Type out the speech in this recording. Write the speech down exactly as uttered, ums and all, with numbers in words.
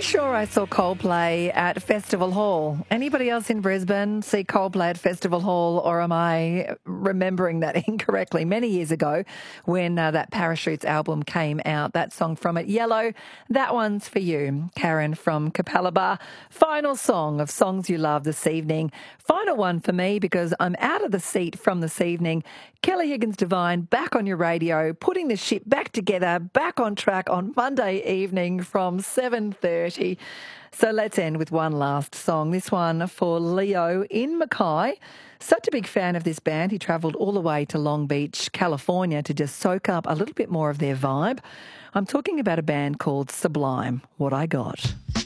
sure I saw Coldplay at Festival Hall. Anybody else in Brisbane see Coldplay at Festival Hall, or am I remembering that incorrectly? Many years ago when uh, that Parachutes album came out, that song from it, Yellow, that one's for you, Karen from Capalaba. Final song of Songs You Love this evening. Final one for me because I'm out of the seat from this evening. Kelly Higgins Devine back on your radio, putting the ship back together, back on track on Monday evening from seven thirty. So let's end with one last song. This one for Leo in Mackay. Such a big fan of this band. He travelled all the way to Long Beach, California to just soak up a little bit more of their vibe. I'm talking about a band called Sublime, What I Got.